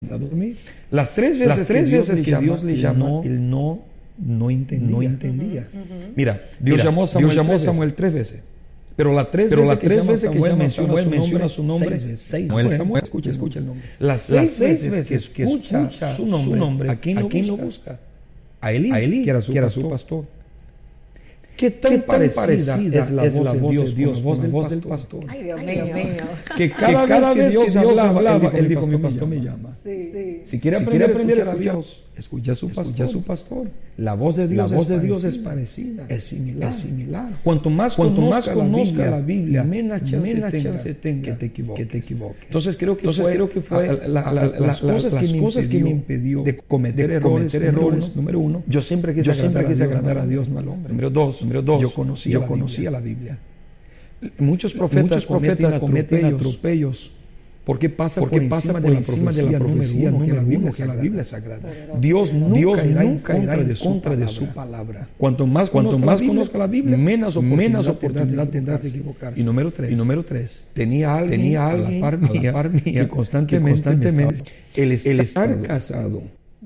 a dormir. Las tres veces que Dios le llamó, él no entendía. Mira, Dios llamó a Samuel 3 veces. Pero las tres veces que Samuel menciona su nombre, Samuel, escucha el nombre. Las 6 veces que escucha su nombre, ¿a quién lo busca? A Elí, que era su pastor. ¿Qué tan parecida es la voz de Dios con la voz del pastor? Ay, Dios mío. Que cada vez que Dios hablaba, él dijo, mi pastor me llama. Si quiere aprender a Dios, escucha a su pastor. La voz de Dios es parecida, es similar. Cuanto más conozca la Biblia, menos chance tenga que te equivoques. Entonces creo que fue las cosas que me impidió de cometer errores. Número uno, yo siempre quise agradar a Dios, no al hombre. Número dos, yo conocía la Biblia. Muchos profetas cometen atropellos. Porque pasa por encima de la profecía número uno, que la Biblia es sagrada. Dios nunca irá en contra de su palabra. Cuanto más conozca la Biblia, menos oportunidad tendrás de equivocar. Y número tres, tenía alguien a la par mía que constantemente el estar casado,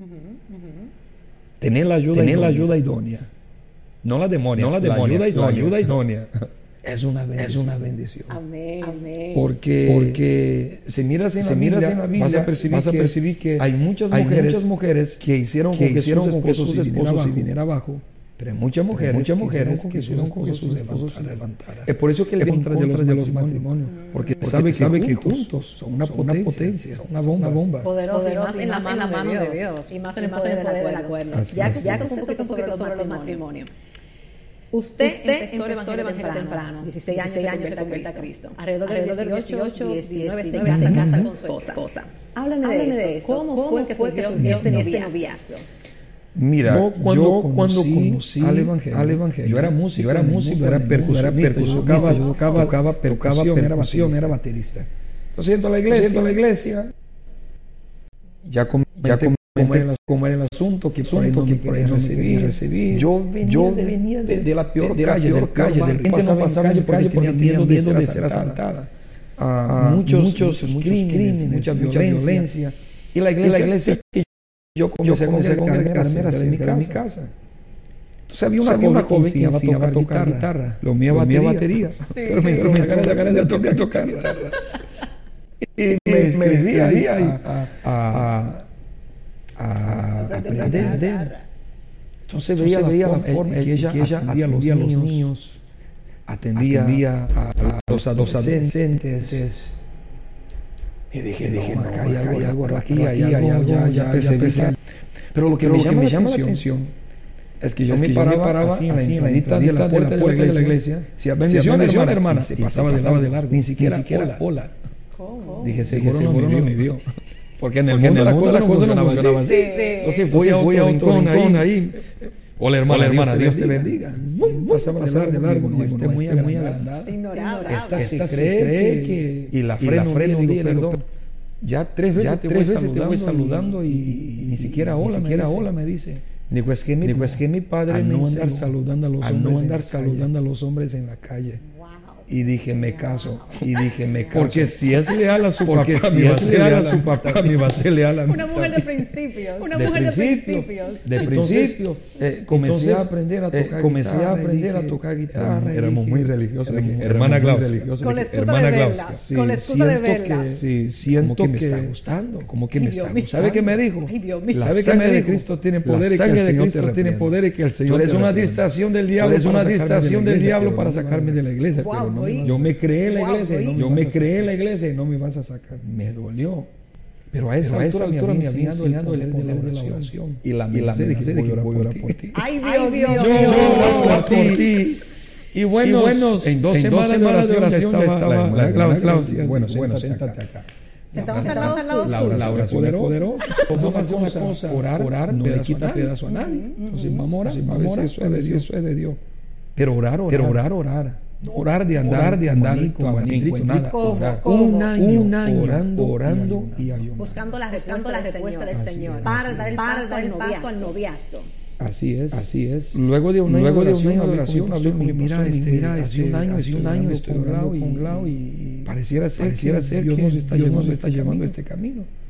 tener la ayuda idónea, no la demonia, la ayuda idónea. Es una bendición. Amén. Porque si miras en la Biblia, vas a percibir que hay muchas mujeres que hicieron con que sus esposos viniera abajo. Pero hay muchas mujeres que hicieron con que sus esposos se levantaran. Es por eso que le contra de los matrimonios. Porque sabe que juntos son una potencia, son una bomba. Poderosa en la mano de Dios. Y más en el poder del acuerdo. Ya que un poquito sobre los matrimonios. Usted empezó el evangelio temprano, 16 años se convierte a Cristo. Alrededor de 18, 19 se casa con su esposa. Háblame de eso. ¿Cómo fue que surgió este noviazgo? Mira, yo cuando conocí al evangelio, yo era músico, era percusionista, yo tocaba percusión, era baterista. Entonces yendo a la iglesia, ya cómo era el asunto, que por ahí no recibí. Yo venía de la peor calle, del gente no pasaba calle porque tenía miedo de ser asaltada. Muchos crímenes, mucha violencia. Y la iglesia que yo comencé a congregarme era cerca de mi casa. Entonces había una joven que iba a tocar guitarra, lo mío batería, pero me ganas de tocar guitarra. Y me escribí ahí a aprender. Entonces veía la forma en que ella atendía a los niños, atendía a los adolescentes. Y dije, no, acá hay algo aquí, hay algo ya especial. Pero lo que me llama la atención es que yo me paraba así en la entrada de la puerta de la iglesia. Si bendición, hermana, se pasaba de largo, ni siquiera hola. ¿Cómo? Dije, seguro no me vio. Porque en el mundo la cosa no funcionaba así. Entonces fui a otro rincón ahí. Hola hermana, Dios te bendiga. Pasaba de largo, no esté muy agrandada. Ignorada. Esta se cree que... Y la freno un día, perdón. Ya tres veces te voy saludando y ni siquiera hola me dice. Digo, es que mi padre no andar saludando a los hombres en la calle. Y dije, me caso. Porque si es leal a su papá, me va a ser leal a mí. Una mujer de principios. De principio. Comencé a aprender a tocar guitarra. Éramos muy religiosos. Hermana Glaucia. Con la excusa de verla. Sí, siento que me está gustando. Como que me está gustando. ¿Sabe qué me dijo? La sangre de Cristo tiene poder y que el Señor tiene poder y que el Señor es una distracción del diablo para sacarme de la iglesia. Yo me creé en la iglesia y no me vas a sacar. Me dolió. Pero a esa altura me había enseñado el poder de la oración. Y la dije, voy a orar por ti. Ay, Dios. Yo oro por ti. Y bueno, en dos semanas de oración ya estaba la Glaucia. Bueno, siéntate acá. Sentamos al lado la oración es poderosa. Vamos a una cosa, orar no le quita pedazo a nadie. Entonces vamos a orar, eso es de Dios. Pero orar. No orar de andar ni con nada. Un año orando y ayunando. Buscando la respuesta del Señor. Para dar el paso al noviazgo. Así es. Luego de un año de oración, hablé con mi mira, hace un año estoy orando y pareciera ser que Dios nos está llevando a este camino.